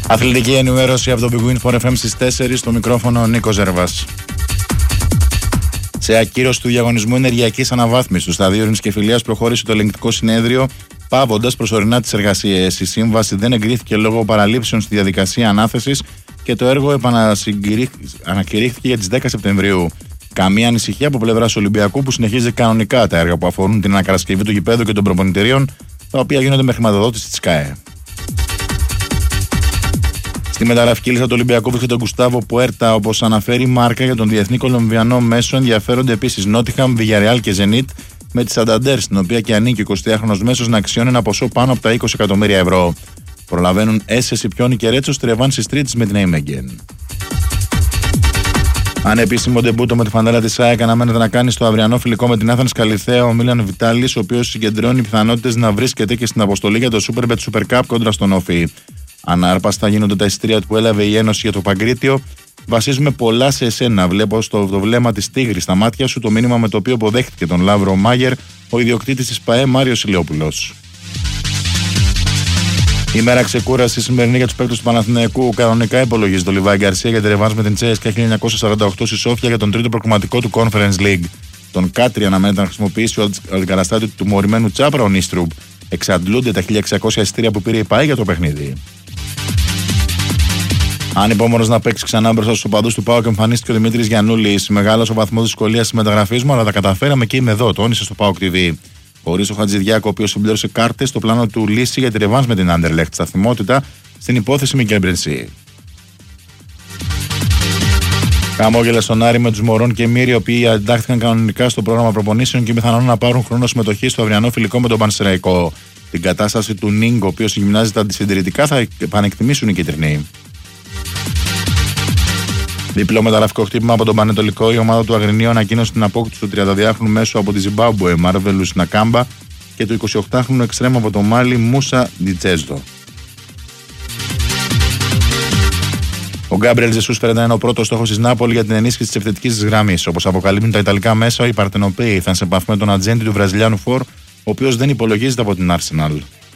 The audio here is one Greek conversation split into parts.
Αθλητική ενημέρωση από το Big Win for FM στις 4, στο μικρόφωνο Νίκος Ζέρβας. Σε ακύρωση του διαγωνισμού ενεργειακής αναβάθμισης του σταδίου Ειρήνης και Φιλίας προχώρησε το ελεγκτικό συνέδριο, πάβοντας προσωρινά τις εργασίες. Η σύμβαση δεν εγκρίθηκε λόγω παραλήψεων στη διαδικασία ανάθεσης και το έργο ανακηρύχθηκε για τις 10 Σεπτεμβρίου. Καμία ανησυχία από πλευράς Ολυμπιακού, που συνεχίζει κανονικά τα έργα που αφορούν την ανακατασκευή του γηπέδου και των προπονητηρίων, τα οποία γίνονται με χρηματοδότηση της ΚΑΕ. Στη μεταγραφική λίστα του Ολυμπιακού βρίσκεται τον Γκουστάβο Πουέρτα, όπως αναφέρει η Μάρκα. Για τον διεθνή Κολομβιανό μέσο ενδιαφέρονται επίσης Νότιχαμ, Βιγιαρεάλ και Ζενίτ, με τη Σανταντέρ, στην οποία και ανήκει ο 23χρονος μέσος, να αξιώνει ένα ποσό πάνω από τα 20 εκατομμύρια ευρώ. Προλαβαίνουν Έσσε, Σιπιόνι και Ρέτσο στη ρεβάνση Τρίτης με την Έιμεγγεν. Ανεπίσημο ντεμπούτο με τη φανέλα της ΑΕΚ αναμένεται να κάνει στο αυριανό φιλικό με την Άθανας Καλιθέα ο Μίλαν Βιτάλης, ο οποίος συγκεντρώνει πιθανότητες να βρίσκεται και στην αποστολή για το Superbet Super Cup κόντρα στον Όφη. Ανάρπαστα γίνονται τα εισιτήρια που έλαβε η Ένωση για το Παγκρίτιο. Βασίζουμε πολλά σε εσένα. Βλέπω στο βλέμμα της τίγρης στα μάτια σου το μήνυμα με το οποίο αποδέχτηκε τον Λαύρο Μάγερ ο ιδιοκτήτης της ΠΑΕ Μάριος Ηλιόπουλος. Η μέρα ξεκούραση σημερινή για τους παίκτες του Παναθηναϊκού. Κανονικά υπολογίζει το Λιβάη Γκαρσία για τη ρεβάνς με την Τσέσκα 1948 στη Σόφια για τον τρίτο προκριματικό του Conference League. Τον Κάτρι αναμένεται να χρησιμοποιήσει ο αντικαταστάτη του τιμωρημένου Τσάπρα, ο Νίστρουμπ. Εξαντλούνται τα 1600 εισιτήρια που πήρε η ΠΑΕ για το παιχνίδι. Ανυπόμονος να παίξει ξανά μπροστά στους οπαδούς του ΠΑΟΚ, εμφανίστηκε ο Δημήτρης Γιαννούλης. Μεγάλος ο βαθμός δυσκολίας της μεταγραφής μου, αλλά τα καταφέραμε και είμαι εδώ, τόνισε στο ΠΑΟΚ TV. Χωρίς ο Χατζηδιάκο, ο οποίος συμπλήρωσε κάρτες στο πλάνο του λύση για τη ρεβάνς με την Άντερλεχτ, σταθμότητα στην υπόθεση Μικέλ Μπρενσί. Χαμόγελα στον Άρη με τους Μωρών και Μύρη, οι οποίοι εντάχθηκαν κανονικά στο πρόγραμμα προπονήσεων και πιθανόν να πάρουν χρόνο συμμετοχή στο αυριανό φιλικό με τον Πανσεραϊκό. Την κατάσταση του Νίγκ, ο οποίος γυμνάζει τα αντισυντηρητικά, θα επανεκτιμήσουν οι κίτρινοι. Διπλό μεταγραφικό χτύπημα από τον Πανετολικό. Η ομάδα του Αγρινίου ανακοίνωσε την απόκτηση του 32χρονου μέσου από τη Ζιμπάμπουε Μάρβελους Νακάμπα και του 28χρονου εξτρέμου από το Μάλι Μούσα Ντιτσέζδο. Ο Γκάμπριελ Ζεσούς φαίνεται να είναι ο πρώτος στόχος της Νάπολη για την ενίσχυση της επιθετικής της γραμμής. Όπως αποκαλύπτουν τα ιταλικά μέσα, οι Παρτενοπαίοι ήρθαν σε επαφή με τον ατζέντη του Βραζιλιάνου Φορ, ο οποίος δεν υπολογίζεται από την Arsenal.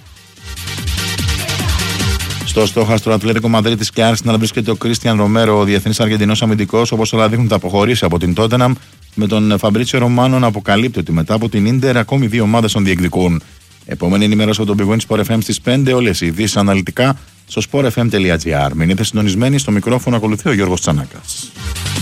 Στο στόχαστρο Ατλέτικο Μαδρίτης και Arsenal βρίσκεται ο Κρίστιαν Ρομέρο, ο διεθνής Αργεντινός αμυντικός, όπως όλα δείχνουν, θα αποχωρήσει από την Τότεναμ, με τον Φαμπρίτσιο Ρωμάνο να αποκαλύπτει ότι μετά από την Ίντερ ακόμη δύο ομάδες τον διεκδικούν. Επόμενη ενημέρωση από τον Big Win Sport FM στις 5, όλες οι ειδήσεις αναλυτικά στο sportfm.gr. Μείνετε συντονισμένοι, στο μικρόφωνο ακολουθεί ο Γιώργος Τσανάκας.